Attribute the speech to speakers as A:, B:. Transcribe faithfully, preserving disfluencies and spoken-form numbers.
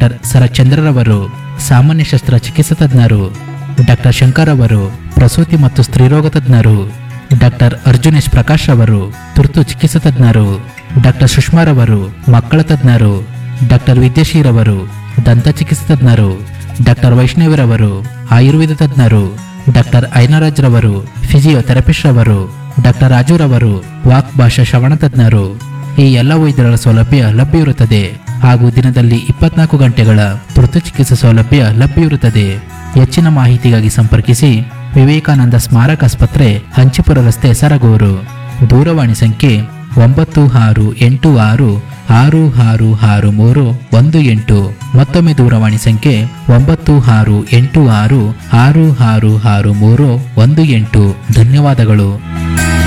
A: Doctor ಸರಚಂದ್ರರವರು ಸಾಮಾನ್ಯ ಶಸ್ತ್ರ ಚಿಕಿತ್ಸಾ ತಜ್ಞರು, ಡಾಕ್ಟರ್ ಶಂಕರ್ ಅವರು ಪ್ರಸೂತಿ ಮತ್ತು ಸ್ತ್ರೀರೋಗ ತಜ್ಞರು, ಡಾಕ್ಟರ್ ಅರ್ಜುನೇಶ್ ಪ್ರಕಾಶ್ ಅವರು ತುರ್ತು ಚಿಕಿತ್ಸಾ ತಜ್ಞರು, ಡಾಕ್ಟರ್ ಸುಷ್ಮಾರವರು ಮಕ್ಕಳ ತಜ್ಞರು, ಡಾಕ್ಟರ್ ವಿದ್ಯಾಶೀರವರು ದಂತ ಚಿಕಿತ್ಸಾ ತಜ್ಞರು, ಡಾಕ್ಟರ್ ವೈಷ್ಣವಿರವರು ಆಯುರ್ವೇದ ತಜ್ಞರು, ಡಾಕ್ಟರ್ ಐನರಾಜ್ ರವರು ಫಿಸಿಯೋಥೆರಪಿಸ್ಟ್ ರವರು, ಡಾಕ್ಟರ್ ರಾಜುರವರು ವಾಕ್ ಭಾಷಾ ಶ್ರವಣ ತಜ್ಞರು. ಈ ಎಲ್ಲ ವೈದ್ಯರ ಸೌಲಭ್ಯ ಲಭ್ಯವಿರುತ್ತದೆ ಹಾಗೂ ದಿನದಲ್ಲಿ ಇಪ್ಪತ್ನಾಲ್ಕು ಗಂಟೆಗಳ ತುರ್ತು ಚಿಕಿತ್ಸಾ ಸೌಲಭ್ಯ ಲಭ್ಯವಿರುತ್ತದೆ. ಹೆಚ್ಚಿನ ಮಾಹಿತಿಗಾಗಿ ಸಂಪರ್ಕಿಸಿ ವಿವೇಕಾನಂದ ಸ್ಮಾರಕ ಆಸ್ಪತ್ರೆ, ಹಂಚಿಪುರ ರಸ್ತೆ, ಸರಗೂರು. ದೂರವಾಣಿ ಸಂಖ್ಯೆ ಒಂಬತ್ತು ಆರು ಎಂಟು ಆರು ಆರು ಆರು ಆರು ಮೂರು ಒಂದು ಎಂಟು. ಮತ್ತೊಮ್ಮೆ ದೂರವಾಣಿ ಸಂಖ್ಯೆ ಒಂಬತ್ತು ಆರು ಎಂಟು ಆರು ಆರು ಆರು ಆರು ಮೂರು ಒಂದು ಎಂಟು. ಧನ್ಯವಾದಗಳು.